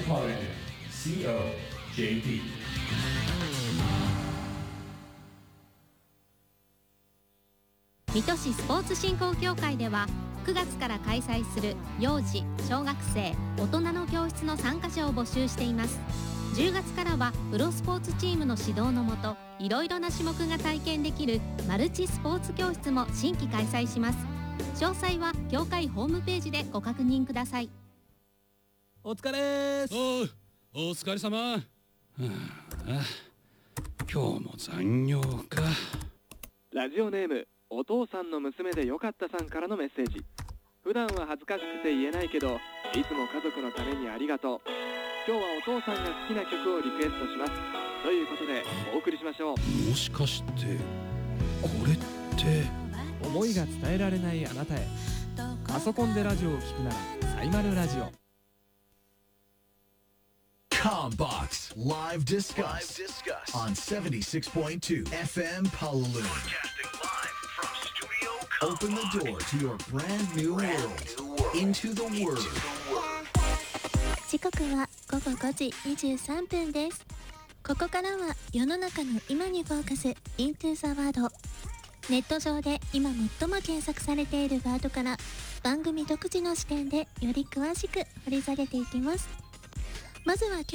College COJP。 水戸市スポーツ振興協会では9月から開催する幼児・小学生・大人の教室の参加者を募集しています。10月からはプロスポーツチームの指導のもといろいろな種目が体験できるマルチスポーツ教室も新規開催します。詳細は協会ホームページでご確認ください。 お疲れーす。 お疲れ様。今日も残業か。 ラジオネームお父さんの娘でよかったさんからのメッセージ。普段は恥ずかしくて言えないけどいつも家族のためにありがとう。今日はお父さんが好きな曲をリクエストしますということでお送りしましょう。 もしかしてこれって思いが伝えられないあなたへ。パソコンでラジオを聞くならサイマルラジオ。 COMBOX Live Discuss on 76.2 FM Palalune. Open the door to your brand new world. Into the Word. 時刻は午後5時23分です。ここからは世の中の今にフォーカス Into the Word。ネット上で今最も検索されているワードから番組独自の視点でより詳しく掘り下げていきます。まずは